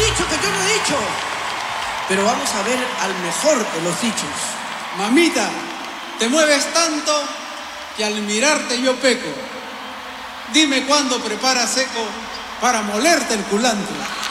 dicho que yo no he dicho. Pero vamos a ver al mejor de los dichos. Mamita, te mueves tanto que al mirarte yo peco. Dime cuándo preparas seco para molerte el culantro.